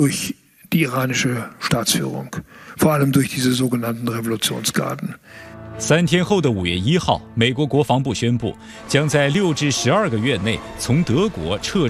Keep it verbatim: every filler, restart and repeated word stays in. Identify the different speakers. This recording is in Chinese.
Speaker 1: durch die iranische Staatsführung, vor allem durch diese sogenannten Revolutionsgarden。
Speaker 2: 三天后的五月一号，美国国防部宣布，将在六至十二个月内从德国撤出。